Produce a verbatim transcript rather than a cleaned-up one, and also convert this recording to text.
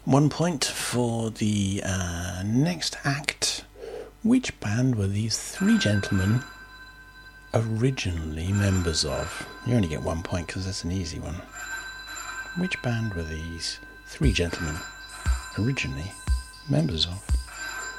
One point for the uh, next act. Which band were these three gentlemen originally members of? You only get one point because that's an easy one. Which band were these three gentlemen originally members of?